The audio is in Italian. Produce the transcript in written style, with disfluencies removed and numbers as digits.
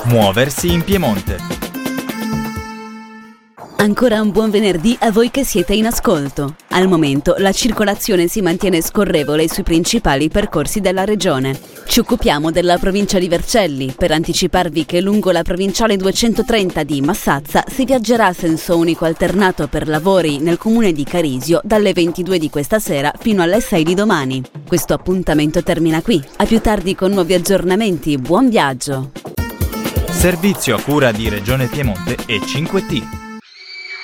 Muoversi in Piemonte. Ancora un buon venerdì a voi che siete in ascolto. Al momento la circolazione si mantiene scorrevole sui principali percorsi della regione. Ci occupiamo della provincia di Vercelli per anticiparvi che lungo la provinciale 230 di Massazza si viaggerà a senso unico alternato per lavori nel comune di Carisio dalle 22 di questa sera fino alle 6 di domani. Questo appuntamento termina qui. A più tardi con nuovi aggiornamenti. Buon viaggio! Servizio a cura di Regione Piemonte e 5T.